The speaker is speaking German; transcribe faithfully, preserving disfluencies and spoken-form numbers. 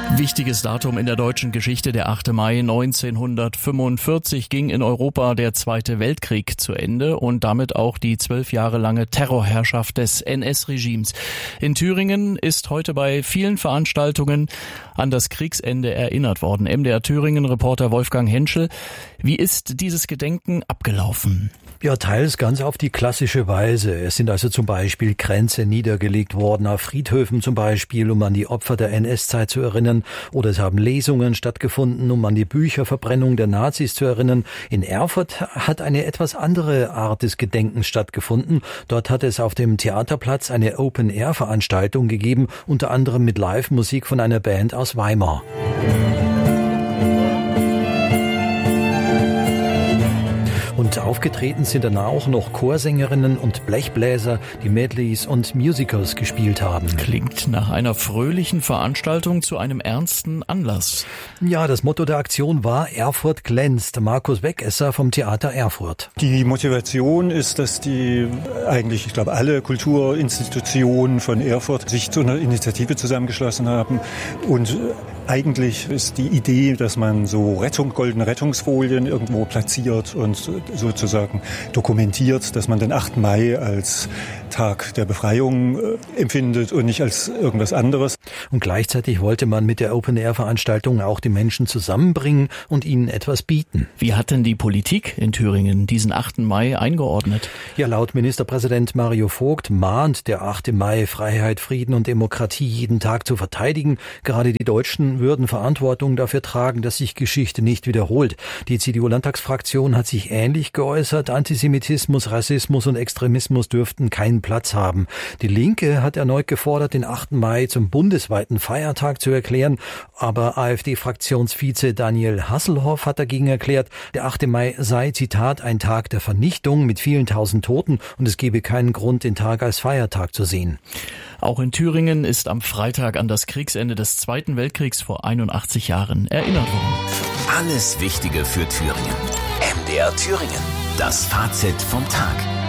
Wichtiges Datum in der deutschen Geschichte, der achte Mai neunzehnhundertfünfundvierzig ging in Europa der Zweite Weltkrieg zu Ende und damit auch die zwölf Jahre lange Terrorherrschaft des N S-Regimes. In Thüringen ist heute bei vielen Veranstaltungen an das Kriegsende erinnert worden. M D R Thüringen-Reporter Wolfgang Henschel, wie ist dieses Gedenken abgelaufen? Ja, teils ganz auf die klassische Weise. Es sind also zum Beispiel Kränze niedergelegt worden, auf Friedhöfen zum Beispiel, um an die Opfer der N S-Zeit zu erinnern. Oder es haben Lesungen stattgefunden, um an die Bücherverbrennung der Nazis zu erinnern. In Erfurt hat eine etwas andere Art des Gedenkens stattgefunden. Dort hat es auf dem Theaterplatz eine Open-Air-Veranstaltung gegeben, unter anderem mit Live-Musik von einer Band aus Weimar. Und aufgetreten sind danach auch noch Chorsängerinnen und Blechbläser, die Medleys und Musicals gespielt haben. Klingt nach einer fröhlichen Veranstaltung zu einem ernsten Anlass. Ja, das Motto der Aktion war Erfurt glänzt. Markus Wegesser vom Theater Erfurt. Die Motivation ist, dass die eigentlich, ich glaube, alle Kulturinstitutionen von Erfurt sich zu einer Initiative zusammengeschlossen haben. Und eigentlich ist die Idee, dass man so Rettung, goldene Rettungsfolien irgendwo platziert und sozusagen dokumentiert, dass man den achten Mai als Tag der Befreiung äh, empfindet und nicht als irgendwas anderes. Und gleichzeitig wollte man mit der Open-Air-Veranstaltung auch die Menschen zusammenbringen und ihnen etwas bieten. Wie hat denn die Politik in Thüringen diesen achten Mai eingeordnet? Ja, laut Ministerpräsident Mario Vogt mahnt der achte Mai Freiheit, Frieden und Demokratie jeden Tag zu verteidigen. Gerade die Deutschen würden Verantwortung dafür tragen, dass sich Geschichte nicht wiederholt. Die C D U-Landtagsfraktion hat sich ähnlich geäußert. Antisemitismus, Rassismus und Extremismus dürften keinen Platz haben. Die Linke hat erneut gefordert, den achten Mai zum bundesweiten Feiertag zu erklären. Aber AfD-Fraktionsvize Daniel Hasselhoff hat dagegen erklärt, der achte Mai sei, Zitat, ein Tag der Vernichtung mit vielen tausend Toten und es gebe keinen Grund, den Tag als Feiertag zu sehen. Auch in Thüringen ist am Freitag an das Kriegsende des Zweiten Weltkriegs vor einundachtzig Jahren erinnert worden. Alles Wichtige für Thüringen. M D R Thüringen. Das Fazit vom Tag.